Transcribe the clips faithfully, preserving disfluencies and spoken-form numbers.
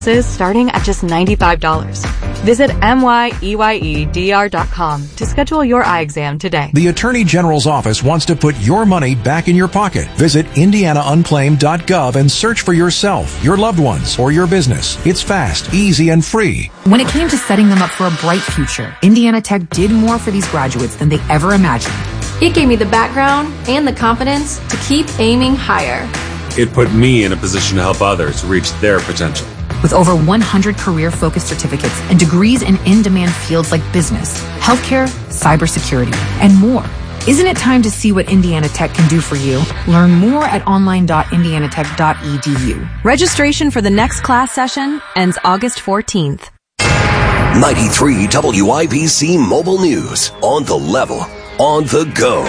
is starting at just ninety-five dollars. Visit M Y E Y E D R dot com to schedule your eye exam today. The Attorney General's office wants to put your money back in your pocket. Visit indiana unclaimed dot gov and search for yourself, your loved ones, or your business. It's fast, easy, and free. When it came to setting them up for a bright future, Indiana Tech did more for these graduates than they ever imagined. It gave me the background and the confidence to keep aiming higher. It put me in a position to help others reach their potential. With over one hundred career-focused certificates and degrees in in-demand fields like business, healthcare, cybersecurity, and more. Isn't it time to see what Indiana Tech can do for you? Learn more at online dot indiana tech dot e d u. Registration for the next class session ends August fourteenth. ninety-three W I B C Mobile News. On the level, on the go.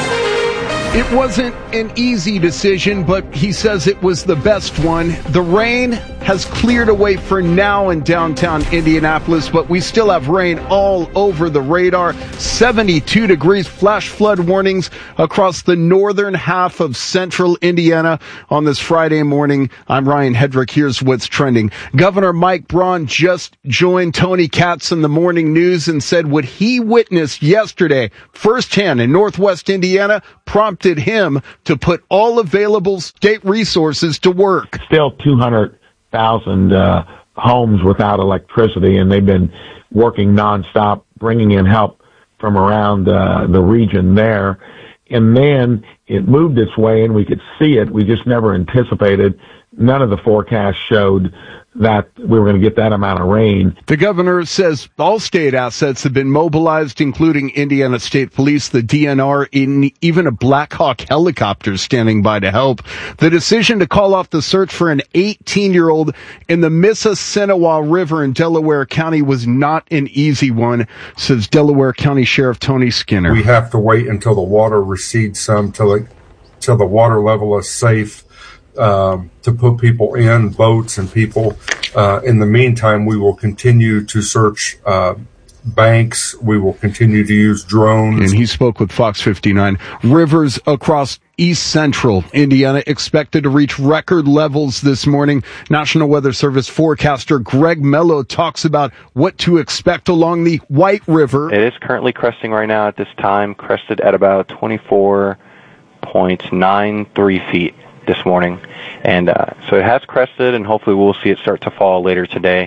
It wasn't an easy decision, but he says it was the best one. The rain has cleared away for now in downtown Indianapolis, but we still have rain all over the radar. seventy-two degrees, flash flood warnings across the northern half of central Indiana on this Friday morning. I'm Ryan Hedrick. Here's what's trending. Governor Mike Braun just joined Tony Katz in the morning news and said what he witnessed yesterday firsthand in northwest Indiana prompted him to put all available state resources to work. Still two hundred thousand uh, homes without electricity, and they've been working nonstop, bringing in help from around uh, the region there. And then it moved its way, and we could see it. We just never anticipated. None of the forecasts showed that we were going to get that amount of rain. The governor says all state assets have been mobilized, including Indiana State Police, the D N R, and even a Black Hawk helicopter standing by to help. The decision to call off the search for an eighteen-year-old in the Mississinewa River in Delaware County was not an easy one, says Delaware County Sheriff Tony Skinner. We have to wait until the water recedes some, till, it, till the water level is safe. Um, to put people in, boats and people. Uh, in the meantime, we will continue to search uh, banks. We will continue to use drones. And he spoke with Fox fifty-nine. Rivers across east central Indiana expected to reach record levels this morning. National Weather Service forecaster Greg Mello talks about what to expect along the White River. It is currently cresting right now at this time, crested at about twenty-four point nine three feet this morning, and uh, so it has crested, and hopefully we'll see it start to fall later today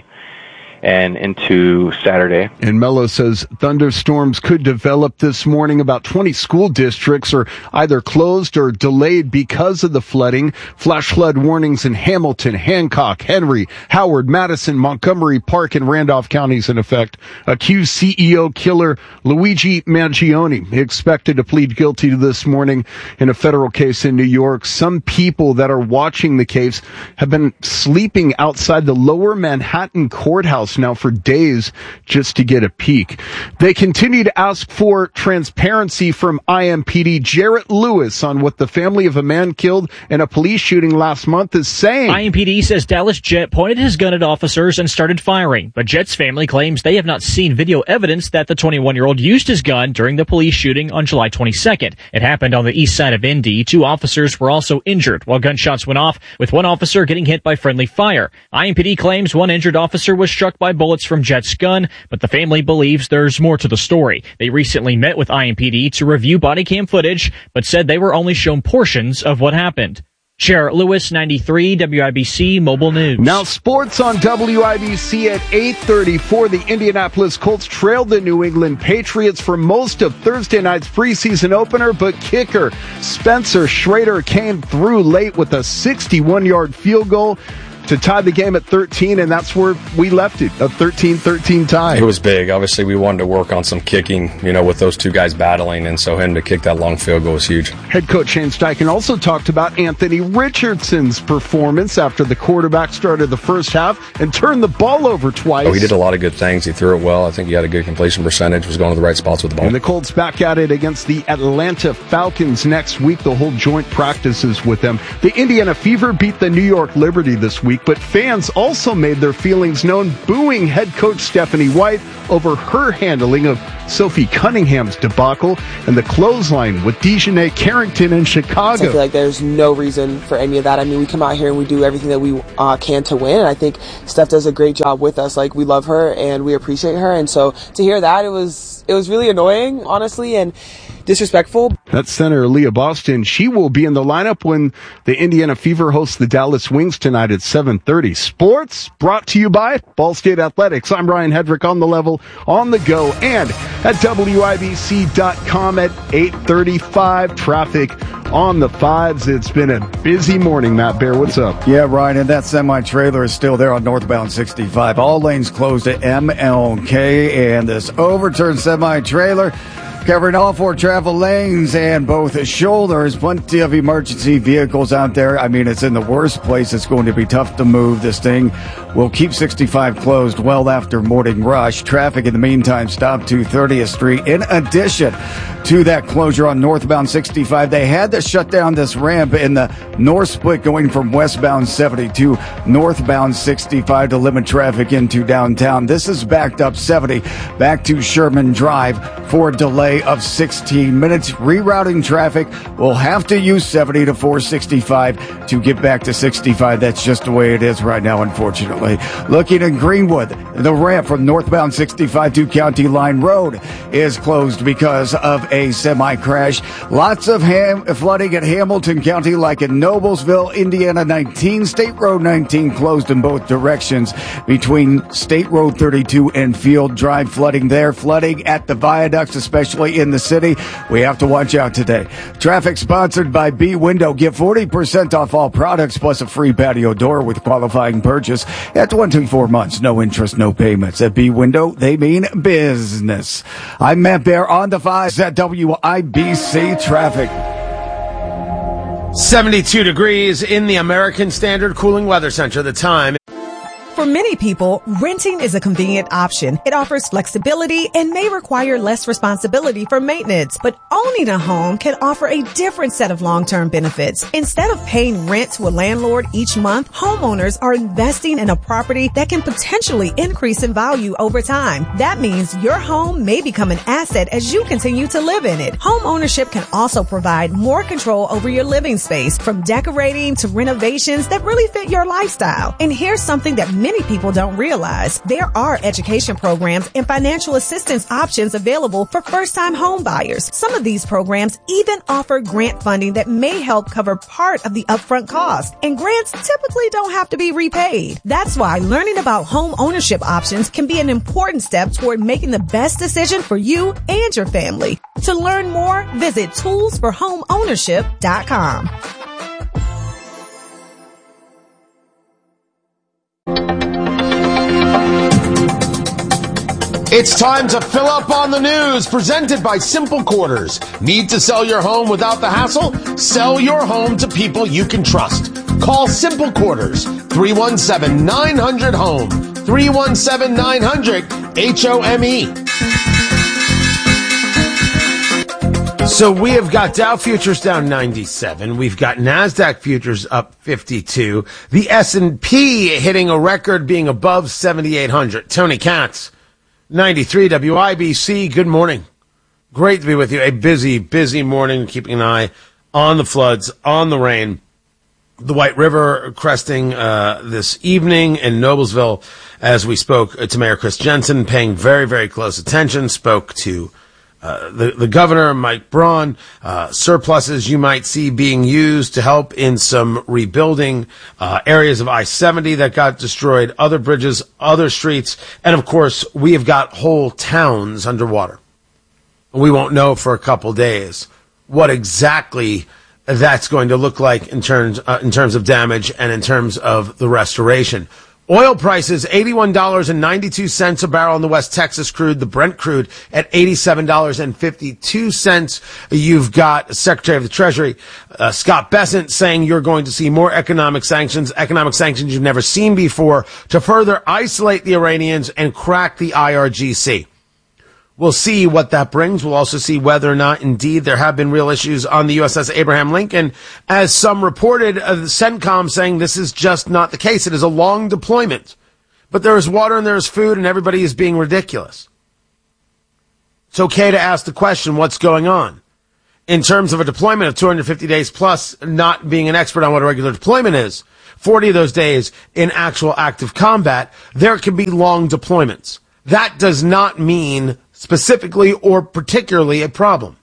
and into Saturday. And Mello says thunderstorms could develop this morning. About twenty school districts are either closed or delayed because of the flooding. Flash flood warnings in Hamilton, Hancock, Henry, Howard, Madison, Montgomery Park, and Randolph counties in effect. Accused C E O killer Luigi Mangione expected to plead guilty to this morning in a federal case in New York. Some people that are watching the case have been sleeping outside the Lower Manhattan courthouse now for days just to get a peek. They continue to ask for transparency from I M P D. Jarrett Lewis on what the family of a man killed in a police shooting last month is saying. I M P D says Dallas Jett pointed his gun at officers and started firing, but Jett's family claims they have not seen video evidence that the twenty-one-year-old used his gun during the police shooting on July twenty-second. It happened on the east side of Indy. Two officers were also injured while gunshots went off, with one officer getting hit by friendly fire. I M P D claims one injured officer was struck by bullets from Jett's gun, but the family believes there's more to the story. They recently met with I M P D to review body cam footage, but said they were only shown portions of what happened. Jarrett Lewis, ninety-three W I B C Mobile News. Now sports on W I B C at eight thirty-four. The Indianapolis Colts trailed the New England Patriots for most of Thursday night's preseason opener, but kicker Spencer Schrader came through late with a sixty-one-yard field goal to tie the game at thirteen, and that's where we left it, a thirteen thirteen tie. It was big. Obviously, we wanted to work on some kicking, you know, with those two guys battling, and so him to kick that long field goal was huge. Head coach Shane Steichen also talked about Anthony Richardson's performance after the quarterback started the first half and turned the ball over twice. Oh, he did a lot of good things. He threw it well. I think he had a good completion percentage, was going to the right spots with the ball. And the Colts back at it against the Atlanta Falcons next week. They'll hold joint practices with them. The Indiana Fever beat the New York Liberty this week. week, but fans also made their feelings known, booing head coach Stephanie White over her handling of Sophie Cunningham's debacle and the clothesline with Dejanay Carrington in Chicago. I feel like there's no reason for any of that. I mean, we come out here and we do everything that we uh, can to win, and I think Steph does a great job with us. Like, we love her and we appreciate her, and so to hear that, it was it was really annoying, honestly, and disrespectful. That's Senator Leah Boston. She will be in the lineup when the Indiana Fever hosts the Dallas Wings tonight at seven thirty. Sports brought to you by Ball State Athletics. I'm Ryan Hedrick on the level, on the go, and at W I B C dot com at eight thirty-five. Traffic on the fives. It's been a busy morning, Matt Bear. What's up? Yeah, Ryan, and that semi-trailer is still there on northbound sixty-five. All lanes closed at M L K, and this overturned semi-trailer covering all four travel lanes and both shoulders. Plenty of emergency vehicles out there. I mean, it's in the worst place. It's going to be tough to move. This thing will keep sixty-five closed well after morning rush. Traffic in the meantime stopped to thirtieth Street. In addition to that closure on northbound sixty-five, they had to shut down this ramp in the north split going from westbound seventy to northbound sixty-five to limit traffic into downtown. This is backed up seventy back to Sherman Drive for a delay of sixteen minutes. Rerouting traffic will have to use seventy to four sixty-five to get back to sixty-five. That's just the way it is right now, unfortunately. Looking in Greenwood, the ramp from northbound sixty-five to County Line Road is closed because of a semi-crash. Lots of ham- flooding at Hamilton County, like in Noblesville, Indiana nineteen. State Road nineteen closed in both directions between State Road thirty-two and Field Drive. Flooding there. Flooding at the viaducts, especially in the city. We have to watch out today. Traffic sponsored by B Window. Get forty percent off all products plus a free patio door with qualifying purchase at twenty-four months. No interest, no payments. At B Window, they mean business. I'm Matt Bear on the fives at W I B C Traffic. seventy-two degrees in the American Standard Cooling Weather Center. The time. For many people, renting is a convenient option. It offers flexibility and may require less responsibility for maintenance. But owning a home can offer a different set of long-term benefits. Instead of paying rent to a landlord each month, homeowners are investing in a property that can potentially increase in value over time. That means your home may become an asset as you continue to live in it. Home ownership can also provide more control over your living space, from decorating to renovations that really fit your lifestyle. And here's something that many people don't realize. There are education programs and financial assistance options available for first-time home buyers. Some of these programs even offer grant funding that may help cover part of the upfront cost. And grants typically don't have to be repaid. That's why learning about home ownership options can be an important step toward making the best decision for you and your family. To learn more, visit tools for home ownership dot com. It's time to fill up on the news, presented by Simple Quarters. Need to sell your home without the hassle? Sell your home to people you can trust. Call Simple Quarters, three one seven, nine hundred, home, three one seven, nine hundred, H O M E. So we have got Dow futures down ninety-seven. We've got NASDAQ futures up fifty-two. The S and P hitting a record, being above seventy-eight hundred. Tony Katz, ninety-three W I B C, good morning. Great to be with you. A busy, busy morning, keeping an eye on the floods, on the rain. The White River cresting uh, this evening in Noblesville, as we spoke to Mayor Chris Jensen, paying very, very close attention, spoke to uh, the, the governor, Mike Braun, uh, surpluses you might see being used to help in some rebuilding, uh, areas of I seventy that got destroyed, other bridges, other streets, and of course, we have got whole towns underwater. We won't know for a couple days what exactly that's going to look like in terms uh, in terms of damage and in terms of the restoration. Oil prices, eighty-one dollars and ninety-two cents a barrel on the West Texas crude, the Brent crude at eighty-seven dollars and fifty-two cents. You've got Secretary of the Treasury, uh, Scott Bessent, saying you're going to see more economic sanctions, economic sanctions you've never seen before, to further isolate the Iranians and crack the I R G C. We'll see what that brings. We'll also see whether or not, indeed, there have been real issues on the U S S Abraham Lincoln, as some reported, uh, CENTCOM saying this is just not the case. It is a long deployment. But there is water and there is food, and everybody is being ridiculous. It's okay to ask the question, what's going on? In terms of a deployment of two hundred fifty days plus, not being an expert on what a regular deployment is, forty of those days in actual active combat, there can be long deployments. That does not mean specifically or particularly a problem.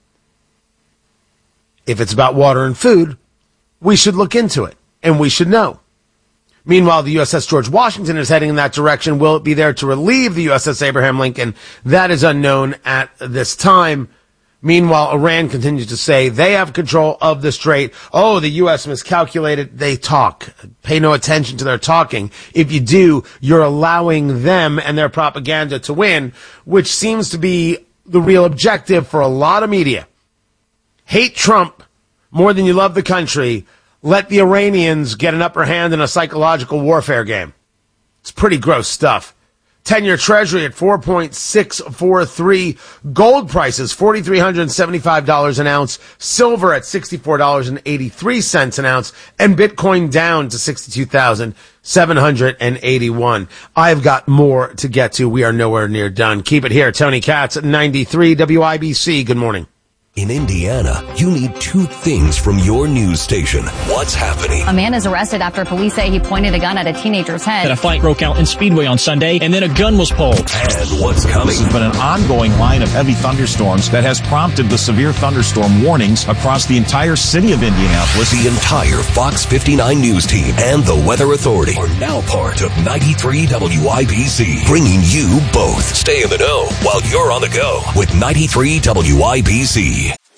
If it's about water and food, we should look into it, and we should know. Meanwhile, the U S S George Washington is heading in that direction. Will it be there to relieve the U S S Abraham Lincoln? That is unknown at this time. Meanwhile, Iran continues to say they have control of the strait. Oh, the U S miscalculated. They talk. Pay no attention to their talking. If you do, you're allowing them and their propaganda to win, which seems to be the real objective for a lot of media. Hate Trump more than you love the country. Let the Iranians get an upper hand in a psychological warfare game. It's pretty gross stuff. ten-year Treasury at four point six four three. Gold prices, four thousand three hundred seventy-five dollars an ounce. Silver at sixty-four dollars and eighty-three cents an ounce. And Bitcoin down to sixty-two thousand seven hundred eighty-one. I've got more to get to. We are nowhere near done. Keep it here. Tony Katz at ninety-three W I B C. Good morning. In Indiana, you need two things from your news station. What's happening? A man is arrested after police say he pointed a gun at a teenager's head. And a fight broke out in Speedway on Sunday, and then a gun was pulled. And what's coming? This has been an ongoing line of heavy thunderstorms that has prompted the severe thunderstorm warnings across the entire city of Indianapolis. The entire Fox fifty-nine News team and the Weather Authority are now part of ninety-three W I B C, bringing you both. Stay in the know while you're on the go with ninety-three W I B C.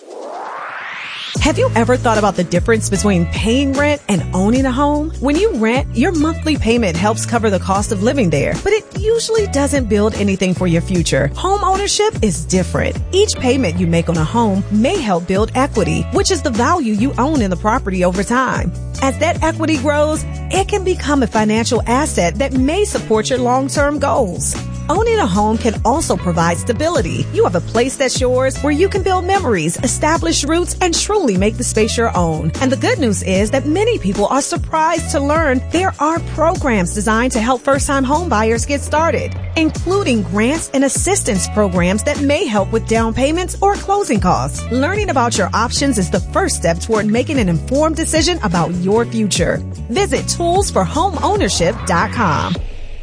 Have you ever thought about the difference between paying rent and owning a home? When you rent, your monthly payment helps cover the cost of living there, but it usually doesn't build anything for your future. Home ownership is different. Each payment you make on a home may help build equity, which is the value you own in the property over time. As that equity grows, it can become a financial asset that may support your long-term goals. Owning a home can also provide stability. You have a place that's yours where you can build memories, establish roots, and truly make the space your own. And the good news is that many people are surprised to learn there are programs designed to help first-time home buyers get started, including grants and assistance programs that may help with down payments or closing costs. Learning about your options is the first step toward making an informed decision about your future. Visit tools for home ownership dot com.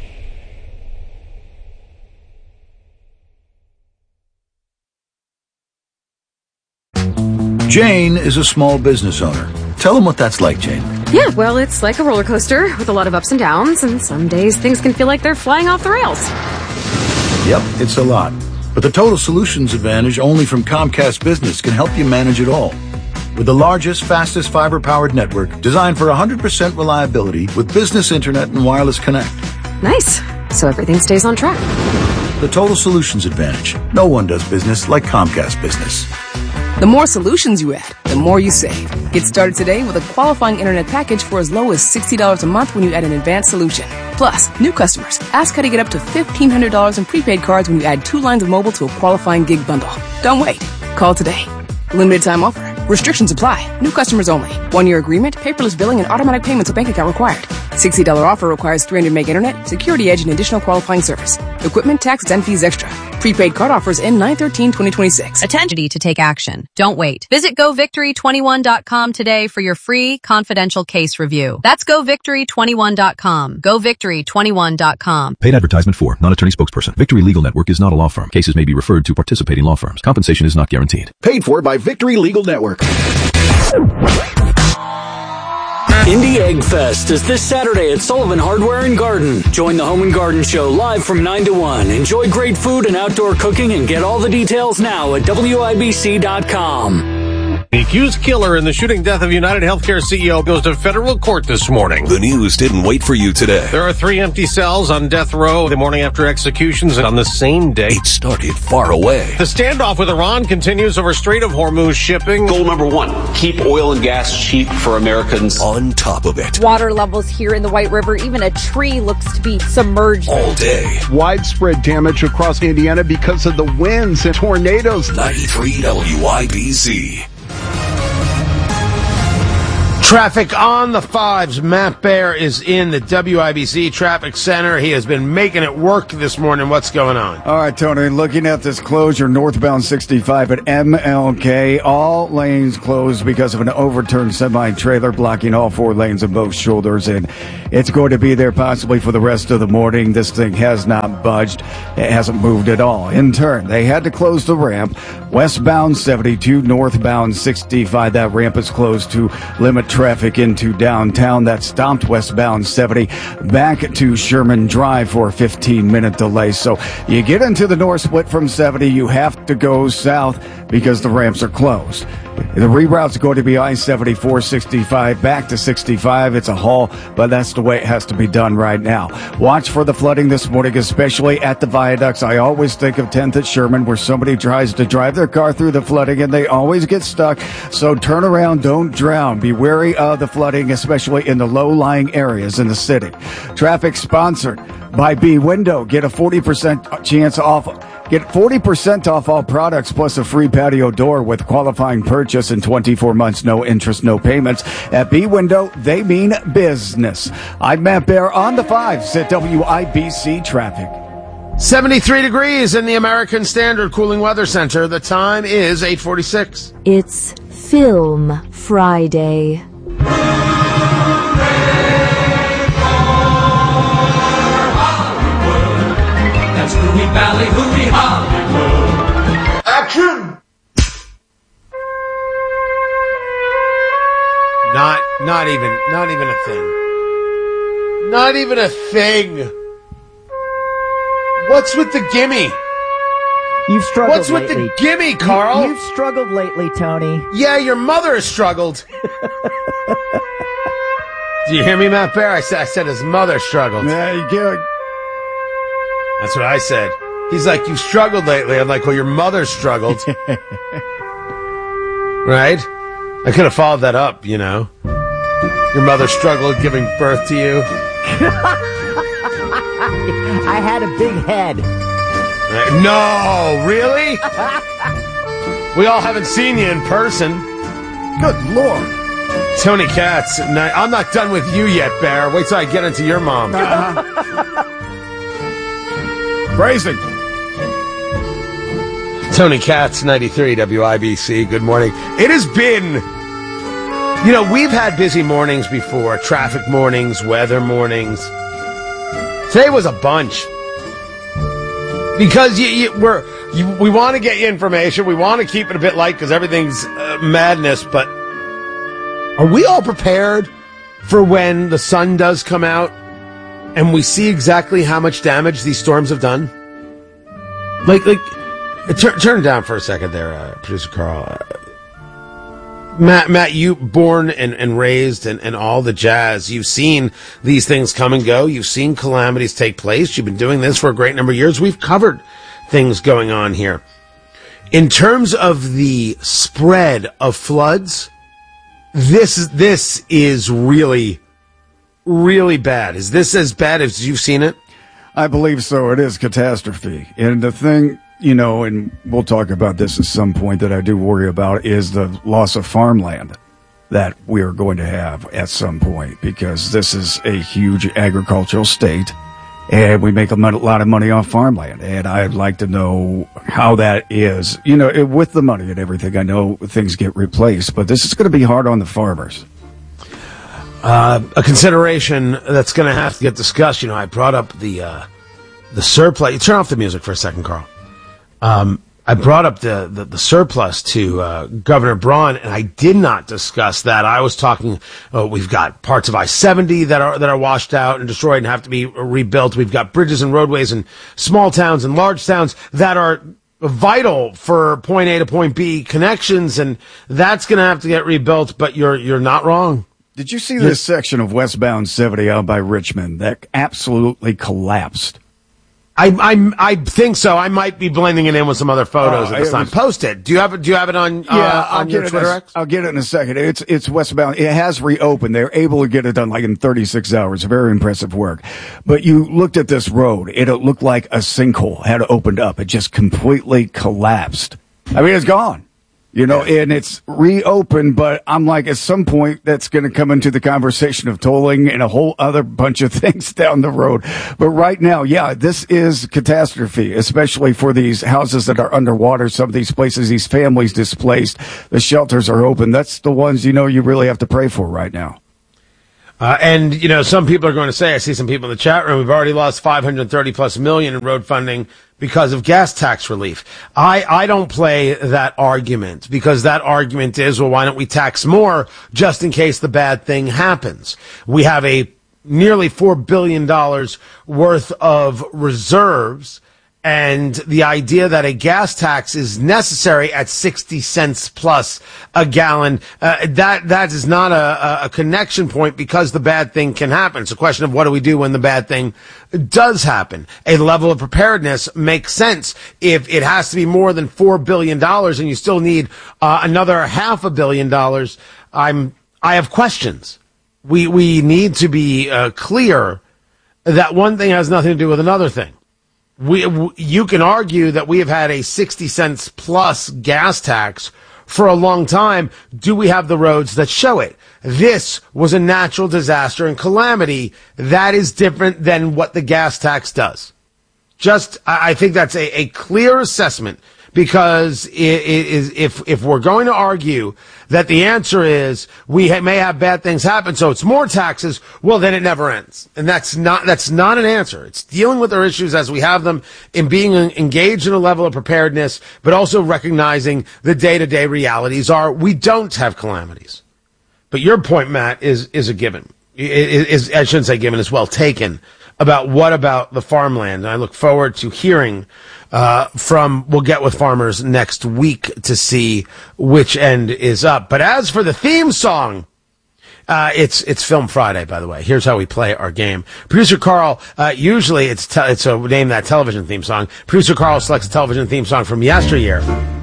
Jane is a small business owner. Tell them what that's like, Jane. Yeah, well, it's like a roller coaster with a lot of ups and downs, and some days things can feel like they're flying off the rails. Yep, it's a lot. But the Total Solutions Advantage only from Comcast Business can help you manage it all. With the largest, fastest fiber-powered network designed for one hundred percent reliability with business internet and wireless connect. Nice. So everything stays on track. The Total Solutions Advantage. No one does business like Comcast Business. The more solutions you add, the more you save. Get started today with a qualifying internet package for as low as sixty dollars a month when you add an advanced solution. Plus, new customers, ask how to get up to fifteen hundred dollars in prepaid cards when you add two lines of mobile to a qualifying gig bundle. Don't wait. Call today. Limited time offer. Restrictions apply. New customers only. One-year agreement, paperless billing, and automatic payments with bank account required. sixty dollars offer requires three hundred meg internet, security edge, and additional qualifying service. Equipment, taxes, and fees extra. Prepaid card offers end nine thirteen twenty twenty-six. Attention to take action. Don't wait. Visit go victory twenty-one dot com today for your free confidential case review. That's go victory twenty-one dot com. go victory twenty-one dot com. Paid advertisement for, non-attorney spokesperson. Victory Legal Network is not a law firm. Cases may be referred to participating law firms. Compensation is not guaranteed. Paid for by Victory Legal Network. Indy Egg Fest is this Saturday at Sullivan Hardware and Garden. Join the Home and Garden Show live from nine to one. Enjoy great food and outdoor cooking and get all the details now at W I B C dot com. The accused killer in the shooting death of United Healthcare C E O goes to federal court this morning. The news didn't wait for you today. There are three empty cells on death row the morning after executions on the same day. It started far away. The standoff with Iran continues over Strait of Hormuz shipping. Goal number one, keep oil and gas cheap for Americans. On top of it, water levels here in the White River, even a tree looks to be submerged. All day. Widespread damage across Indiana because of the winds and tornadoes. ninety-three W I B C. Traffic on the fives. Matt Bear is in the W I B C Traffic Center. He has been making it work this morning. What's going on? All right, Tony, looking at this closure, northbound sixty-five at M L K. All lanes closed because of an overturned semi-trailer blocking all four lanes of both shoulders, and it's going to be there possibly for the rest of the morning. This thing has not budged. It hasn't moved at all. In turn, they had to close the ramp. Westbound seventy-two, northbound sixty-five. That ramp is closed to limit traffic into downtown. That stopped westbound seventy back to Sherman Drive for a fifteen minute delay. So you get into the north split from seventy, you have to go south because the ramps are closed. The reroute's going to be I seventy-four, sixty-five, back to sixty-five. It's a haul, but that's the way it has to be done right now. Watch for the flooding this morning, especially at the viaducts. I always think of tenth at Sherman, where somebody tries to drive their car through the flooding and they always get stuck. So turn around, don't drown. Be wary of the flooding, especially in the low-lying areas in the city. Traffic sponsored by B Window. Get a forty percent chance off. Get forty percent off all products plus a free patio door with qualifying purchase in twenty-four months, no interest, no payments. At B Window, they mean business. I'm Matt Bear on the fives at W I B C Traffic. seventy-three degrees in the American Standard Cooling Weather Center. The time is eight forty-six. It's Film Friday. That's Hooey Valley, Hooey Hollywood. Action! Not, not even, not even a thing. Not even a thing. What's with the gimme? You've struggled What's lately. with the gimme, Carl? You, you've struggled lately, Tony. Yeah, your mother has struggled. Do you hear me, Matt Bear? I said, I said his mother struggled. Yeah, you get. That's what I said. He's like, you've struggled lately. I'm like, well, your mother struggled. Right? I could have followed that up, you know. Your mother struggled giving birth to you. I had a big head. No, really? We all haven't seen you in person. Good Lord. Tony Katz. I'm not done with you yet, Bear. Wait till I get into your mom. Uh-huh. Phrasing. Tony Katz, ninety-three W I B C. Good morning. It has been, you know, we've had busy mornings before. Traffic mornings, weather mornings. Today was a bunch. Because you, you, we're, you, we want to get you information. We want to keep it a bit light because everything's uh, madness. But are we all prepared for when the sun does come out and we see exactly how much damage these storms have done? Like, like, turn, turn down for a second there, uh, producer Carl. Uh, Matt, Matt, you born and, and raised and, and all the jazz. You've seen these things come and go. You've seen calamities take place. You've been doing this for a great number of years. We've covered things going on here. In terms of the spread of floods, this, this is really, really bad. Is this as bad as you've seen it? I believe so. It is catastrophe. And the thing, you know, and we'll talk about this at some point, that I do worry about is the loss of farmland that we are going to have at some point, because this is a huge agricultural state and we make a lot of money off farmland. And I'd like to know how that is, you know, it, with the money and everything. I know things get replaced, but this is going to be hard on the farmers. Uh, a consideration that's going to have to get discussed. You know, I brought up the uh, the surplus. You turn off the music for a second, Carl. Um, I brought up the, the, the surplus to uh, Governor Braun, and I did not discuss that. I was talking, uh, we've got parts of I seventy that are that are washed out and destroyed and have to be rebuilt. We've got bridges and roadways in small towns and large towns that are vital for point A to point B connections, and that's going to have to get rebuilt, but you're you're not wrong. Did you see this section of westbound seventy out by Richmond that absolutely collapsed? I I I think so. I might be blending it in with some other photos Oh, at this it time. was- Post it. Do you have it? Do you have it on? Yeah, uh, I'll on get your it. Twitter In a, X? I'll get it in a second. It's it's westbound. It has reopened. They're able to get it done like in thirty-six hours. Very impressive work. But you looked at this road. It looked like a sinkhole had opened up. It just completely collapsed. I mean, it's gone. You know, and it's reopened, but I'm like, at some point, that's going to come into the conversation of tolling and a whole other bunch of things down the road. But right now, yeah, this is catastrophe, especially for these houses that are underwater. Some of these places, these families displaced, the shelters are open. That's the ones, you know, you really have to pray for right now. Uh, and, you know, some people are going to say, I see some people in the chat room, we've already lost five hundred thirty plus million in road funding because of gas tax relief. I, I don't play that argument because that argument is, well, why don't we tax more just in case the bad thing happens? We have a nearly four billion dollars worth of reserves. And the idea that a gas tax is necessary at sixty cents plus a gallon, uh, that, that is not a, a connection point because the bad thing can happen. It's a question of what do we do when the bad thing does happen. A level of preparedness makes sense. If it has to be more than four billion dollars and you still need uh, another half a billion dollars, I'm, I have questions. We, we need to be uh, clear that one thing has nothing to do with another thing. We, you can argue that we have had a sixty cents plus gas tax for a long time. Do we have the roads that show it? This was a natural disaster and calamity. That is different than what the gas tax does. Just, I think that's a, a clear assessment because it, it is, if, if we're going to argue that the answer is we ha- may have bad things happen, so it's more taxes, well, then it never ends. And that's not, that's not an answer. It's dealing with our issues as we have them and being engaged in a level of preparedness, but also recognizing the day-to-day realities are we don't have calamities. But your point, Matt, is, is a given. It is, I shouldn't say given, it's well taken about what about the farmland. And I look forward to hearing Uh, from We'll Get With Farmers next week to see which end is up. But as for the theme song, uh, it's, it's Film Friday, by the way. Here's how we play our game. Producer Carl, uh, usually it's, te- it's a name that television theme song. Producer Carl selects a television theme song from yesteryear.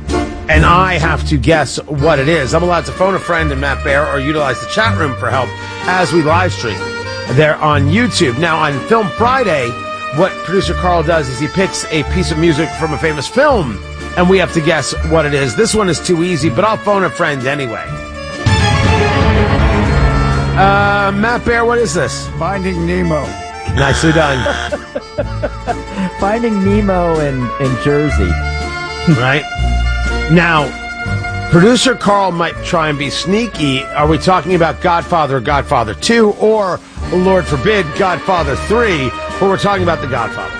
And I have to guess what it is. I'm allowed to phone a friend and Matt Bear or utilize the chat room for help as we live stream. They're on YouTube. Now on Film Friday, what producer Carl does is he picks a piece of music from a famous film, and we have to guess what it is. This one is too easy, but I'll phone a friend anyway. Uh, Matt Bear, what is this? Finding Nemo. Nicely done. Finding Nemo in, in Jersey. Right? Now, producer Carl might try and be sneaky. Are we talking about Godfather or Godfather two, or, Lord forbid, Godfather three, or we're talking about The Godfather?